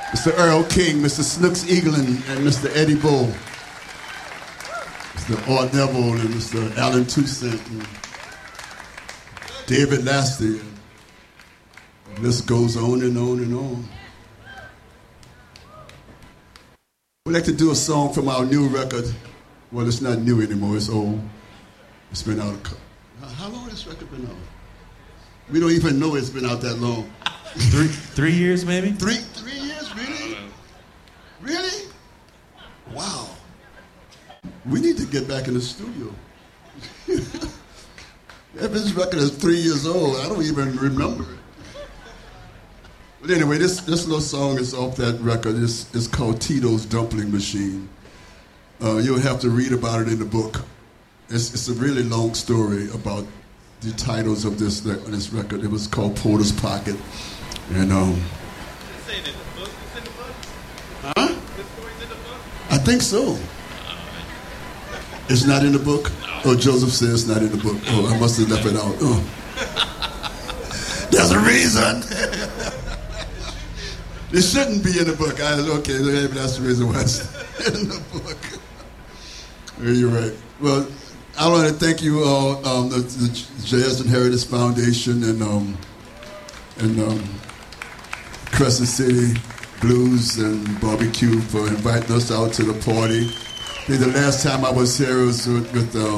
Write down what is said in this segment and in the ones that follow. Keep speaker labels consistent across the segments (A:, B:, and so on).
A: Mr. Earl King, Mr. Snooks Eaglin, and Mr. Eddie Bow, Mr. Art Neville, and Mr. Alan Toussaint, and David Lasty. The list goes on and on and on. We'd like to do a song from our new record. Well, it's not new anymore, it's old. It's been out how long has this record been out? We don't even know it's been out that long.
B: Three years, maybe?
A: Three years, really? Really? Wow. We need to get back in the studio. If this record is 3 years old, I don't even remember it. But anyway, this little song is off that record. It's called Tito's Dumpling Machine. You'll have to read about it in the book. It's a really long story about the titles of this record. It was called Porter's Pocket. And
C: It's in the book.
A: huh?
C: The story's in the book.
A: I think so. It's not in the book? Oh, Joseph says it's not in the book. Oh, I must have left it out. Oh. There's a reason. It shouldn't be in the book. Okay, maybe that's the reason why it's in the book. You're right. Well, I want to thank you all, the Jazz and Heritage Foundation and Crescent City Blues and Barbecue for inviting us out to the party. I think the last time I was here was with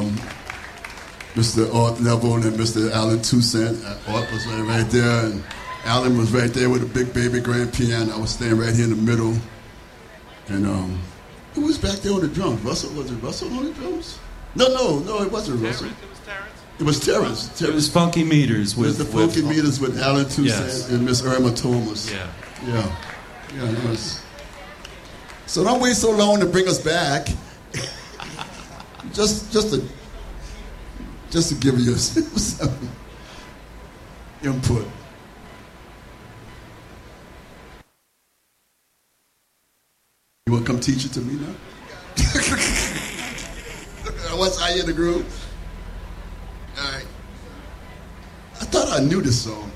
A: Mr. Art Neville and Mr. Alan Toussaint. Art was right there, and Alan was right there with a big baby grand piano. I was standing right here in the middle. And who was back there on the drums? Russell? Was it Russell on the drums? No, it wasn't Russell. It was Terrence.
B: It was Funky Meters with
A: the Funky Meters with Alan Toussaint
B: yes.
A: and Miss Irma Thomas.
B: Yeah.
A: It was. So don't wait so long to bring us back. just to give you some input. You want to come teach it to me now? Once I hear the groove. All right. I thought I knew this song.